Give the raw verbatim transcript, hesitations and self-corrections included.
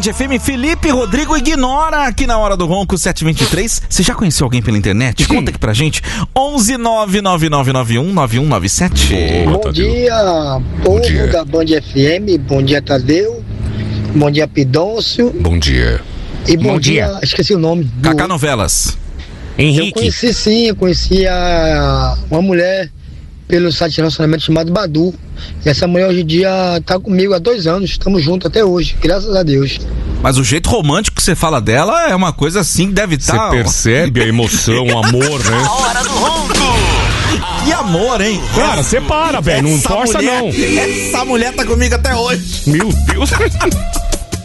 F M, Felipe Rodrigo ignora aqui na Hora do Ronco sete e vinte e três. Você já conheceu alguém pela internet? Conta aqui pra gente. onze nove nove nove nove um nove um nove sete. Bom Tadeu. dia, povo bom dia. Da Band F M. Bom dia, Tadeu. Bom dia, Pidôncio. Bom dia. E bom, bom dia. dia, esqueci o nome. Do... Cacá Novelas. Henrique. Eu conheci sim, eu conheci a... uma mulher pelo site de relacionamento chamado Badu. E essa mulher hoje em dia tá comigo há dois anos, estamos juntos até hoje, graças a Deus. Mas o jeito romântico que você fala dela é uma coisa assim que deve estar... Você percebe a emoção, o amor, né? A Hora do Ronco. Que amor, hein? Cara, separa, velho, não força mulher, não. Essa mulher tá comigo até hoje. Meu Deus.